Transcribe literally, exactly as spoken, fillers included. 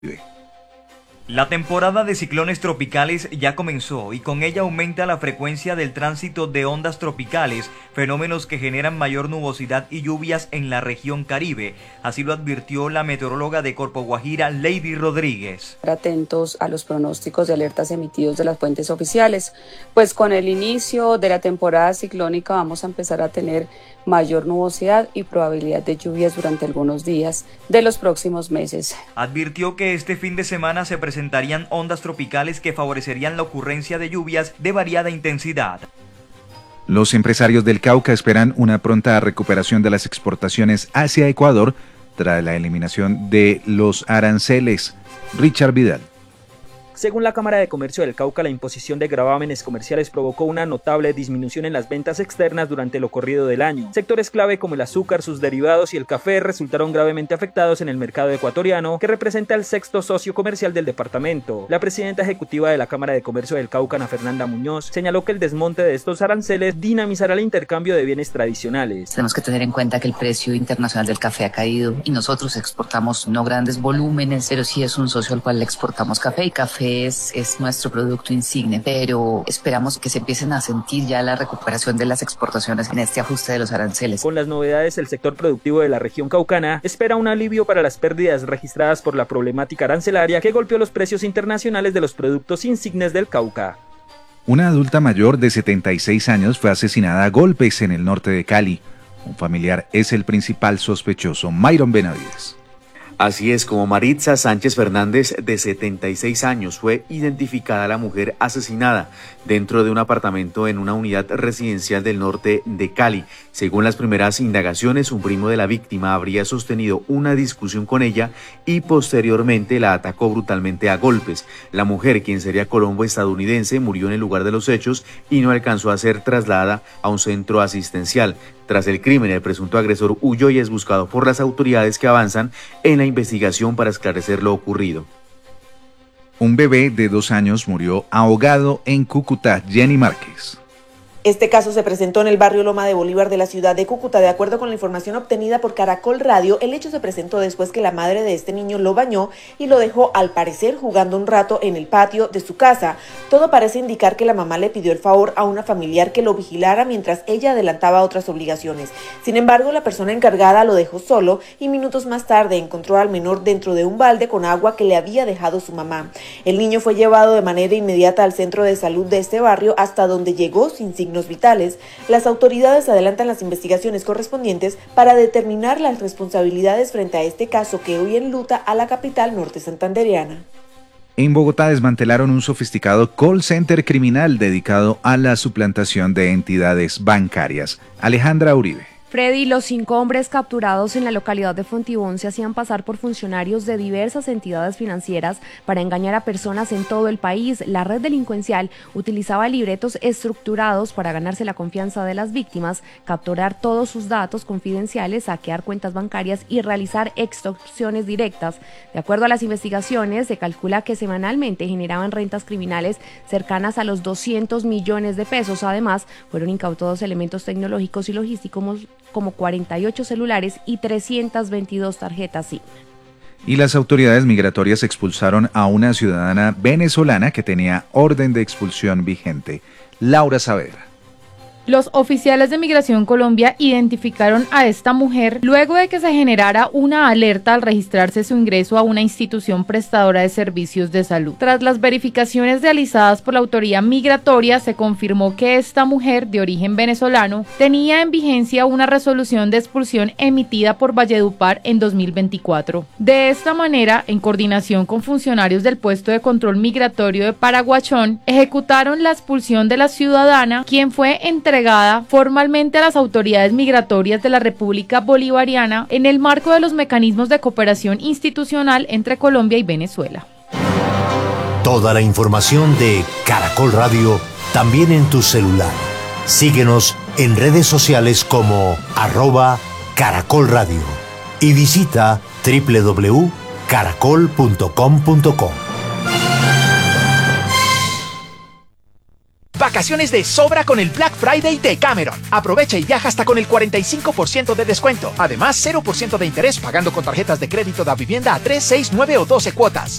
La temporada de ciclones tropicales ya comenzó y con ella aumenta la frecuencia del tránsito de ondas tropicales, fenómenos que generan mayor nubosidad y lluvias en la región Caribe. Así lo advirtió la meteoróloga de Corpo Guajira, Lady Rodríguez. Atentos a los pronósticos de alertas emitidos de las fuentes oficiales, pues con el inicio de la temporada ciclónica vamos a empezar a tener mayor nubosidad y probabilidad de lluvias durante algunos días de los próximos meses. Advirtió que este fin de semana se presentarían ondas tropicales que favorecerían la ocurrencia de lluvias de variada intensidad. Los empresarios del Cauca esperan una pronta recuperación de las exportaciones hacia Ecuador tras la eliminación de los aranceles. Richard Vidal. Según la Cámara de Comercio del Cauca, la imposición de gravámenes comerciales provocó una notable disminución en las ventas externas durante lo corrido del año. Sectores clave como el azúcar, sus derivados y el café resultaron gravemente afectados en el mercado ecuatoriano, que representa el sexto socio comercial del departamento. La presidenta ejecutiva de la Cámara de Comercio del Cauca, Ana Fernanda Muñoz, señaló que el desmonte de estos aranceles dinamizará el intercambio de bienes tradicionales. Tenemos que tener en cuenta que el precio internacional del café ha caído y nosotros exportamos no grandes volúmenes, pero sí es un socio al cual le exportamos café y café Es, es nuestro producto insigne, pero esperamos que se empiecen a sentir ya la recuperación de las exportaciones en este ajuste de los aranceles. Con las novedades, el sector productivo de la región caucana espera un alivio para las pérdidas registradas por la problemática arancelaria que golpeó los precios internacionales de los productos insignes del Cauca. Una adulta mayor de setenta y seis años fue asesinada a golpes en el norte de Cali. Un familiar es el principal sospechoso, Myron Benavides. Así es, como Maritza Sánchez Fernández, de setenta y seis años, fue identificada la mujer asesinada dentro de un apartamento en una unidad residencial del norte de Cali. Según las primeras indagaciones, un primo de la víctima habría sostenido una discusión con ella y posteriormente la atacó brutalmente a golpes. La mujer, quien sería colombo-estadounidense, murió en el lugar de los hechos y no alcanzó a ser trasladada a un centro asistencial. Tras el crimen, el presunto agresor huyó y es buscado por las autoridades que avanzan en la investigación para esclarecer lo ocurrido. Un bebé de dos años murió ahogado en Cúcuta. Jenny Márquez. Este caso se presentó en el barrio Loma de Bolívar de la ciudad de Cúcuta. De acuerdo con la información obtenida por Caracol Radio, el hecho se presentó después que la madre de este niño lo bañó y lo dejó, al parecer, jugando un rato en el patio de su casa. Todo parece indicar que la mamá le pidió el favor a una familiar que lo vigilara mientras ella adelantaba otras obligaciones. Sin embargo, la persona encargada lo dejó solo y minutos más tarde encontró al menor dentro de un balde con agua que le había dejado su mamá. El niño fue llevado de manera inmediata al centro de salud de este barrio, hasta donde llegó sin signos vitales. Las autoridades adelantan las investigaciones correspondientes para determinar las responsabilidades frente a este caso que hoy enluta a la capital norte santandereana. En Bogotá desmantelaron un sofisticado call center criminal dedicado a la suplantación de entidades bancarias. Alejandra Uribe. Freddy, los cinco hombres capturados en la localidad de Fontibón se hacían pasar por funcionarios de diversas entidades financieras para engañar a personas en todo el país. La red delincuencial utilizaba libretos estructurados para ganarse la confianza de las víctimas, capturar todos sus datos confidenciales, saquear cuentas bancarias y realizar extorsiones directas. De acuerdo a las investigaciones, se calcula que semanalmente generaban rentas criminales cercanas a los doscientos millones de pesos. Además, fueron incautados elementos tecnológicos y logísticos como cuarenta y ocho celulares y trescientas veintidós tarjetas SIM. Y las autoridades migratorias expulsaron a una ciudadana venezolana que tenía orden de expulsión vigente. Laura Saavedra. Los oficiales de Migración Colombia identificaron a esta mujer luego de que se generara una alerta al registrarse su ingreso a una institución prestadora de servicios de salud. Tras las verificaciones realizadas por la autoridad migratoria, se confirmó que esta mujer de origen venezolano tenía en vigencia una resolución de expulsión emitida por Valledupar en dos mil veinticuatro. De esta manera, en coordinación con funcionarios del puesto de control migratorio de Paraguachón, ejecutaron la expulsión de la ciudadana, quien fue entregada entregada formalmente a las autoridades migratorias de la República Bolivariana en el marco de los mecanismos de cooperación institucional entre Colombia y Venezuela. Toda la información de Caracol Radio también en tu celular. Síguenos en redes sociales como arroba Caracol Radio y visita doble u doble u doble u punto caracol punto com punto co. vacaciones de sobra con el Black Friday de Cameron. Aprovecha y viaja hasta con el cuarenta y cinco por ciento de descuento. Además, cero por ciento de interés pagando con tarjetas de crédito de vivienda a tres, seis, nueve o doce cuotas.